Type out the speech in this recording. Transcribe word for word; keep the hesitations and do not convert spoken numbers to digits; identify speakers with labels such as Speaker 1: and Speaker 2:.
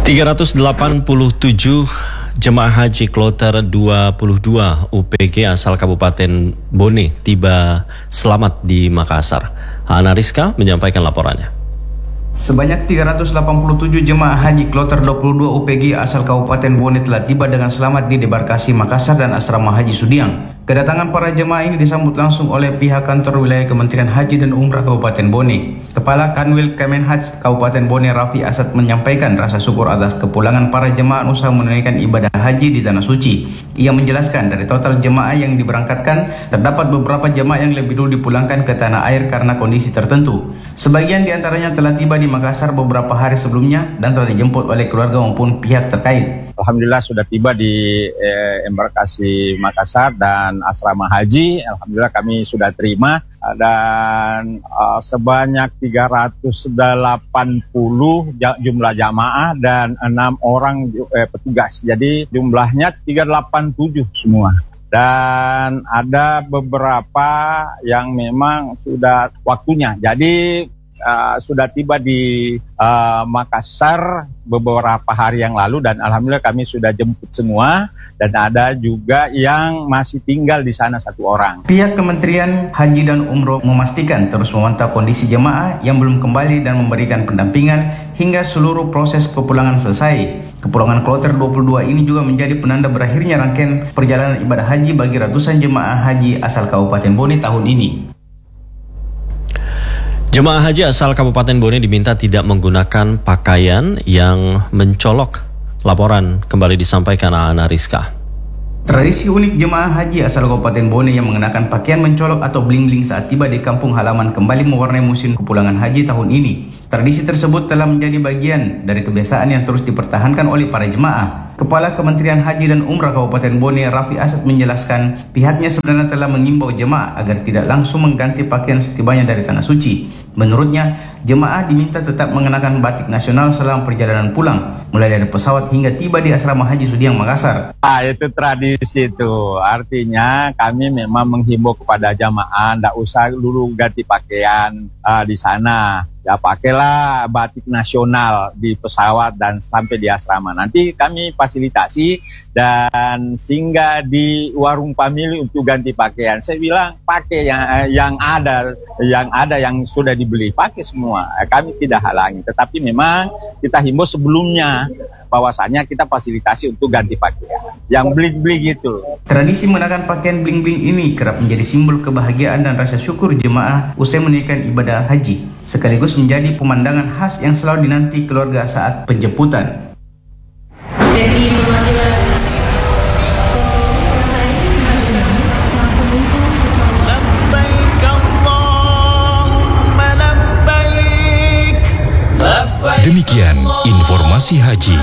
Speaker 1: tiga ratus delapan puluh tujuh jemaah haji kloter dua puluh dua U P G asal Kabupaten Bone tiba selamat di Makassar. Ana Rizka menyampaikan laporannya.
Speaker 2: Sebanyak tiga ratus delapan puluh tujuh jemaah haji kloter dua puluh dua U P G asal Kabupaten Bone telah tiba dengan selamat di debarkasi Makassar dan asrama haji Sudiang. Kedatangan para jemaah ini disambut langsung oleh pihak kantor wilayah Kementerian Haji dan Umrah Kabupaten Bone. Kepala Kanwil Kemenhaj Kabupaten Bone Raffi Asad menyampaikan rasa syukur atas kepulangan para jemaah usaha menunaikan ibadah haji di Tanah Suci. Ia menjelaskan dari total jemaah yang diberangkatkan, terdapat beberapa jemaah yang lebih dulu dipulangkan ke tanah air karena kondisi tertentu. Sebagian diantaranya telah tiba di Makassar beberapa hari sebelumnya dan telah dijemput oleh keluarga maupun pihak terkait.
Speaker 3: Alhamdulillah sudah tiba di eh, embarkasi Makassar dan asrama haji. Alhamdulillah kami sudah terima dan uh, sebanyak tiga ratus delapan puluh jumlah jamaah dan enam orang eh, petugas. Jadi jumlahnya tiga ratus delapan puluh tujuh semua. Dan ada beberapa yang memang sudah waktunya. Jadi uh, sudah tiba di uh, Makassar beberapa hari yang lalu dan alhamdulillah kami sudah jemput semua dan ada juga yang masih tinggal di sana satu orang.
Speaker 2: Pihak Kementerian Haji dan Umroh memastikan terus memantau kondisi jemaah yang belum kembali dan memberikan pendampingan hingga seluruh proses kepulangan selesai. Kepulangan kloter dua puluh dua ini juga menjadi penanda berakhirnya rangkaian perjalanan ibadah haji bagi ratusan jemaah haji asal Kabupaten Bone tahun ini.
Speaker 1: Jemaah haji asal Kabupaten Bone diminta tidak menggunakan pakaian yang mencolok. Laporan kembali disampaikan Ana Rizka.
Speaker 2: Tradisi unik jemaah haji asal Kabupaten Bone yang mengenakan pakaian mencolok atau bling-bling saat tiba di kampung halaman kembali mewarnai musim kepulangan haji tahun ini. Tradisi tersebut telah menjadi bagian dari kebiasaan yang terus dipertahankan oleh para jemaah. Kepala Kementerian Haji dan Umrah Kabupaten Bone Raffi Asad menjelaskan pihaknya sebenarnya telah mengimbau jemaah agar tidak langsung mengganti pakaian setibanya dari Tanah Suci. Menurutnya, jemaah diminta tetap mengenakan batik nasional selama perjalanan pulang, mulai dari pesawat hingga tiba di asrama haji Sudiang Makassar.
Speaker 3: Ah, itu tradisi itu, artinya kami memang menghimbau kepada jemaah tidak usah dulu ganti pakaian uh, di sana. Ya pakailah batik nasional di pesawat dan sampai di asrama. Nanti kami fasilitasi dan singgah di warung pamili untuk ganti pakaian. Saya bilang pakai yang yang ada, yang ada yang sudah dibeli, pakai semua. Kami tidak halangi, tetapi memang kita himbau sebelumnya bahwasanya kita fasilitasi untuk ganti pakaian yang bling-bling gitu.
Speaker 2: Tradisi mengenakan pakaian bling-bling ini kerap menjadi simbol kebahagiaan dan rasa syukur jemaah usai menunaikan ibadah haji, sekaligus menjadi pemandangan khas yang selalu dinanti keluarga saat penjemputan.
Speaker 4: Sesi pemanggilan
Speaker 5: Demikian informasi haji